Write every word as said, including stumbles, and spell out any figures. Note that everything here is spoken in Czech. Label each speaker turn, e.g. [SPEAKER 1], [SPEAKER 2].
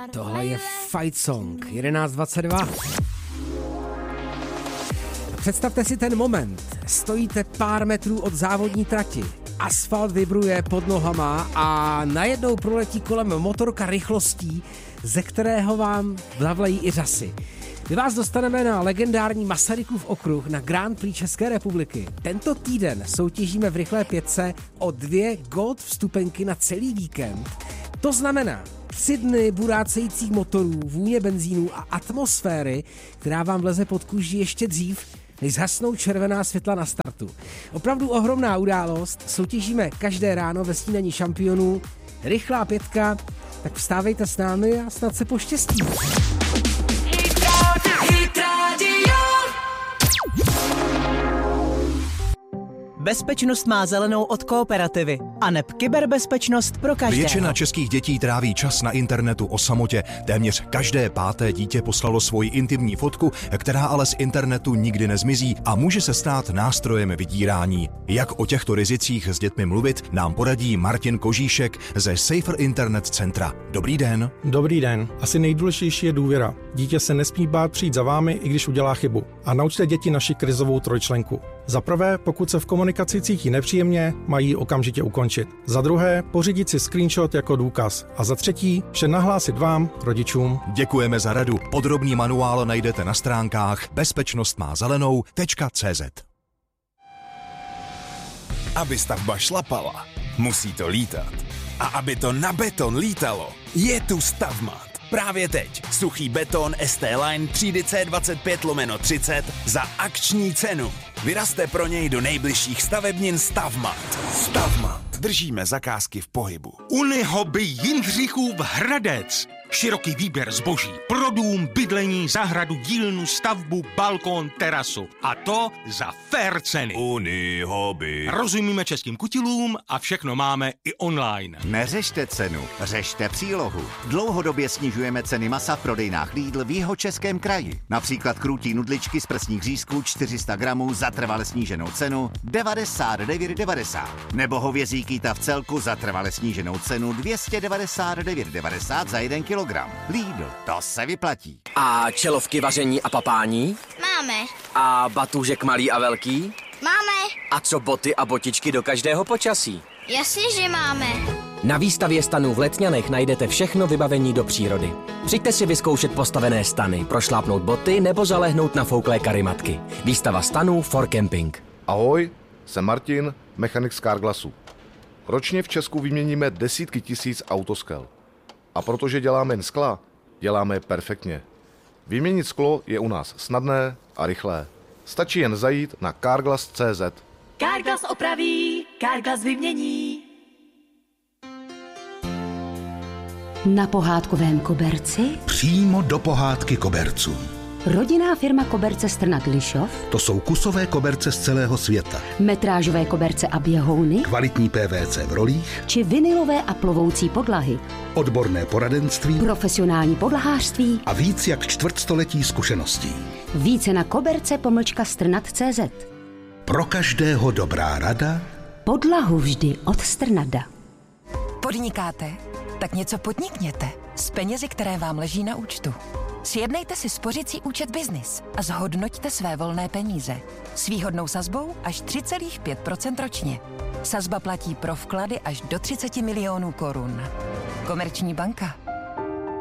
[SPEAKER 1] Tohle je Fight Song jedenáct dvacet dva. Představte si ten moment. Stojíte pár metrů od závodní trati. Asfalt vibruje pod nohama a najednou proletí kolem motorka rychlostí, ze kterého vám zavlejí i řasy. My vás dostaneme na legendární Masarykův okruh na Grand Prix České republiky. Tento týden soutěžíme v rychlé pětce o dvě gold vstupenky na celý víkend. To znamená tři dny burácejících motorů, vůně benzínu a atmosféry, která vám vleze pod kůži ještě dřív, než zhasnou červená světla na startu. Opravdu ohromná událost, soutěžíme každé ráno ve snídani šampionů. Rychlá pětka, tak vstávejte s námi a snad se poštěstí.
[SPEAKER 2] Bezpečnost má zelenou od Kooperativy a neb kyberbezpečnost pro každého.
[SPEAKER 3] Většina českých dětí tráví čas na internetu o samotě. Téměř každé páté dítě poslalo svoji intimní fotku, která ale z internetu nikdy nezmizí a může se stát nástrojem vydírání. Jak o těchto rizicích s dětmi mluvit, nám poradí Martin Kožíšek ze Safer Internet Centra. Dobrý den.
[SPEAKER 4] Dobrý den. Asi nejdůležitější je důvěra. Dítě se nesmí bát přijít za vámi, i když udělá chybu. A naučte děti naši krizovou trojčlenku. Za prvé, pokud se v komunikaci cítí nepříjemně, mají ji okamžitě ukončit. Za druhé, pořídit si screenshot jako důkaz. A za třetí, vše nahlásit vám, rodičům.
[SPEAKER 3] Děkujeme za radu. Podrobný manuál najdete na stránkách bezpečnostmázelenou tečka cé zet.
[SPEAKER 5] Aby stavba šlapala, musí to lítat. A aby to na beton lítalo, je tu Stavmat. Právě teď suchý beton S T Line třídy C dvacet pět lomeno třicet za akční cenu. Vyrazte pro něj do nejbližších stavebnin Stavmat. Stavmat. Držíme zakázky v pohybu.
[SPEAKER 6] Unihoby Jindřichův Hradec. Široký výběr zboží pro dům, bydlení, zahradu, dílnu, stavbu, balkón, terasu. A to za fair ceny.
[SPEAKER 5] Unihoby.
[SPEAKER 6] Rozumíme českým kutilům a všechno máme i online.
[SPEAKER 7] Neřešte cenu, řešte přílohu. Dlouhodobě snižujeme ceny masa v prodejnách Lidl v Jihočeském kraji. Například krůtí nudličky z prsních řízků čtyři sta gramů za trvale sníženou cenu devadesát devět devadesát. Nebo hovězí kýta v celku za trvale sníženou cenu dvě stě devadesát devět devadesát za jeden kilogram. Lidl, to se vyplatí.
[SPEAKER 8] A čelovky vaření a papání?
[SPEAKER 9] Máme.
[SPEAKER 8] A batůžek malý a velký?
[SPEAKER 9] Máme.
[SPEAKER 8] A co boty a botičky do každého počasí?
[SPEAKER 9] Jasně, že máme.
[SPEAKER 8] Na výstavě stanů v Letňanech najdete všechno vybavení do přírody. Přijďte si vyzkoušet postavené stany, prošlápnout boty nebo zalehnout na fouklé karimatky. Výstava stanů for camping.
[SPEAKER 10] Ahoj, jsem Martin, mechanik z Carglassu. Ročně v Česku vyměníme desítky tisíc autoskel. A protože děláme jen skla, děláme je perfektně. Vyměnit sklo je u nás snadné a rychlé. Stačí jen zajít na carglass tečka cé zet.
[SPEAKER 11] Carglass opraví, Carglass vymění.
[SPEAKER 12] Na pohádkovém koberci?
[SPEAKER 13] Přímo do pohádky koberců.
[SPEAKER 12] Rodinná firma Koberce Strnad Lišov?
[SPEAKER 13] To jsou kusové koberce z celého světa.
[SPEAKER 12] Metrážové koberce a běhouny?
[SPEAKER 13] Kvalitní P V C v rolích?
[SPEAKER 12] Či vinylové a plovoucí podlahy?
[SPEAKER 13] Odborné poradenství?
[SPEAKER 12] Profesionální podlahářství?
[SPEAKER 13] A víc jak čtvrtstoletí zkušeností.
[SPEAKER 12] Více na koberce pomlčka strnad tečka cé zet.
[SPEAKER 13] Pro každého dobrá rada.
[SPEAKER 12] Podlahu vždy od Strnada.
[SPEAKER 11] Podnikáte? Tak něco podnikněte s penězi, které vám leží na účtu. Sjednejte si spořicí účet Business a zhodnoťte své volné peníze. S výhodnou sazbou až tři celá pět procenta ročně. Sazba platí pro vklady až do třicet milionů korun. Komerční banka.